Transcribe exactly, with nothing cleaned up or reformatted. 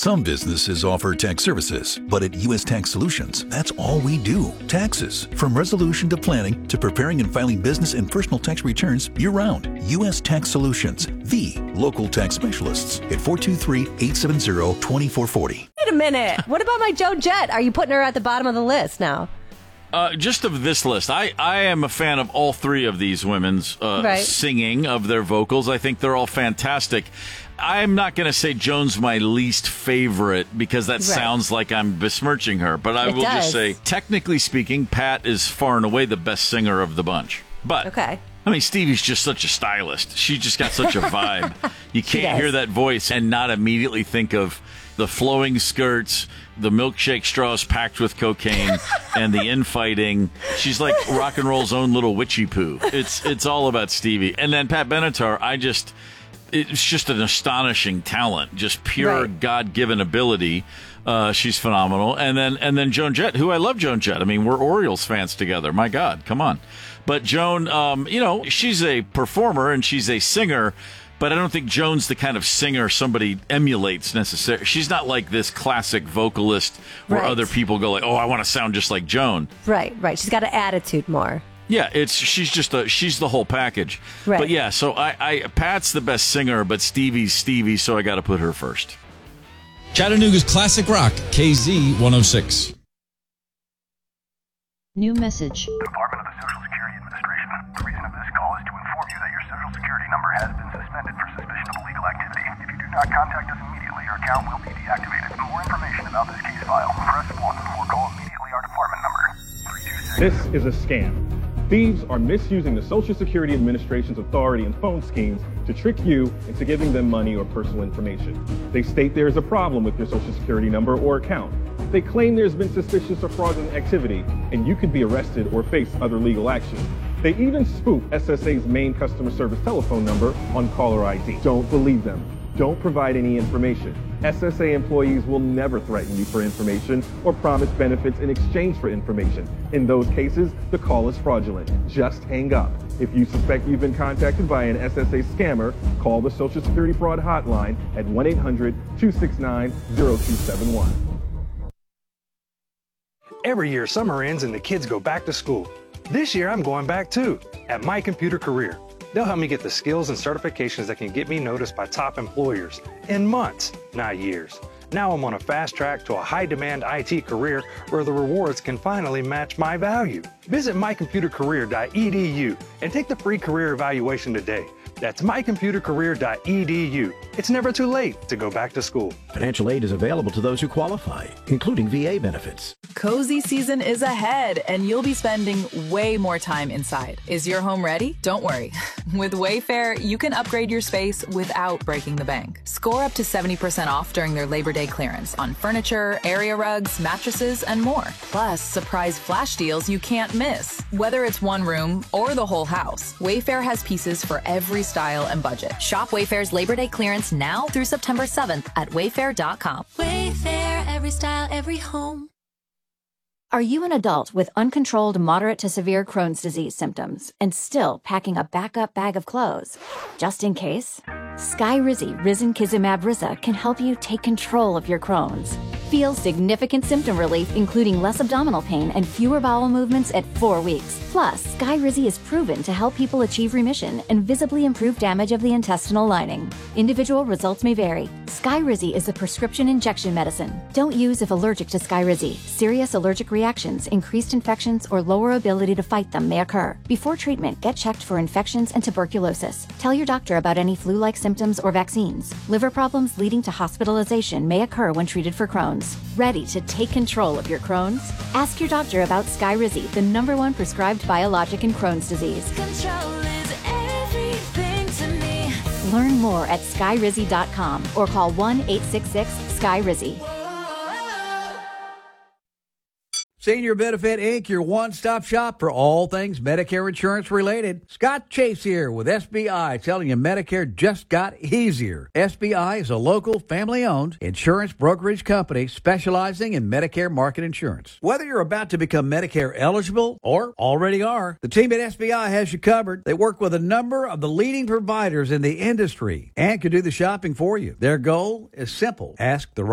Some businesses offer tax services, but at U S Tax Solutions, that's all we do. Taxes. From resolution to planning to preparing and filing business and personal tax returns year-round. U S Tax Solutions, the local tax specialists at four two three, eight seven zero, two four four zero. Wait a minute. What about my Joan Jett? Are you putting her at the bottom of the list now? Uh, just of this list, I, I am a fan of all three of these women's uh, Right. singing, of their vocals. I think they're all fantastic. I'm not going to say Joan's my least favorite because that Right. sounds like I'm besmirching her, but I It will does. just say, technically speaking, Pat is far and away the best singer of the bunch. But Okay. I mean, Stevie's just such a stylist. She just got such a vibe. You can't does. hear that voice and not immediately think of the flowing skirts, the milkshake straws packed with cocaine, and the infighting. She's like rock and roll's own little witchy poo. It's it's all about Stevie. And then Pat Benatar, I just, it's just an astonishing talent, just pure Right. God-given ability. Uh, she's phenomenal. And then and then Joan Jett, who I love Joan Jett. I mean, we're Orioles fans together. My God, come on. But Joan, um, you know, she's a performer and she's a singer, but I don't think Joan's the kind of singer somebody emulates necessarily. She's not like this classic vocalist where Right. other people go like, oh, I want to sound just like Joan. Right, right. She's got an attitude more. Yeah, it's she's just a she's the whole package. Right. But yeah, so I, I Pat's the best singer, but Stevie's Stevie, so I got to put her first. Chattanooga's Classic Rock, K Z one oh six. New message. Department of the Social Security Administration. The reason of this call is to inform you that your Social Security number has been suspended for suspicion of illegal activity. If you do not contact us immediately, your account will be deactivated. For more information about this case file, press one or call immediately our department number. three two six. This is a scam. Thieves are misusing the Social Security Administration's authority and phone schemes to trick you into giving them money or personal information. They state there is a problem with your Social Security number or account. They claim there's been suspicious or fraudulent activity, and you could be arrested or face other legal action. They even spoof S S A's main customer service telephone number on caller I D. Don't believe them. Don't provide any information. S S A employees will never threaten you for information or promise benefits in exchange for information. In those cases, the call is fraudulent. Just hang up. If you suspect you've been contacted by an S S A scammer, call the Social Security Fraud Hotline at one eight hundred, two six nine, zero two seven one. Every year, summer ends and the kids go back to school. This year, I'm going back too, at My Computer Career. They'll help me get the skills and certifications that can get me noticed by top employers in months, not years. Now I'm on a fast track to a high-demand I T career where the rewards can finally match my value. Visit my computer career dot e d u and take the free career evaluation today. That's my computer career dot e d u. It's never too late to go back to school. Financial aid is available to those who qualify, including V A benefits. Cozy season is ahead, and you'll be spending way more time inside. Is your home ready? Don't worry. With Wayfair, you can upgrade your space without breaking the bank. Score up to seventy percent off during their Labor Day clearance on furniture, area rugs, mattresses, and more. Plus, surprise flash deals you can't miss. Whether it's one room or the whole house, Wayfair has pieces for every style and budget. Shop Wayfair's Labor Day clearance now through September seventh at wayfair dot com. Wayfair, every style, every home. Are you an adult with uncontrolled moderate to severe Crohn's disease symptoms and still packing a backup bag of clothes? Just in case? Skyrizi Risankizumab Riza can help you take control of your Crohn's. Feel significant symptom relief, including less abdominal pain and fewer bowel movements at four weeks. Plus, Skyrizi is proven to help people achieve remission and visibly improve damage of the intestinal lining. Individual results may vary. Skyrizi is a prescription injection medicine. Don't use if allergic to Skyrizi. Serious allergic reactions, increased infections, or lower ability to fight them may occur. Before treatment, get checked for infections and tuberculosis. Tell your doctor about any flu-like symptoms or vaccines. Liver problems leading to hospitalization may occur when treated for Crohn's. Ready to take control of your Crohn's? Ask your doctor about Skyrizi, the number one prescribed biologic in Crohn's disease. Control is everything to me. Learn more at skyrizi dot com or call one eight six six, S K Y R I Z I. Senior Benefit Incorporated, your one-stop shop for all things Medicare insurance related. Scott Chase here with S B I, telling you Medicare just got easier. S B I is a local, family-owned insurance brokerage company specializing in Medicare market insurance. Whether you're about to become Medicare eligible or already are, the team at S B I has you covered. They work with a number of the leading providers in the industry and can do the shopping for you. Their goal is simple. Ask the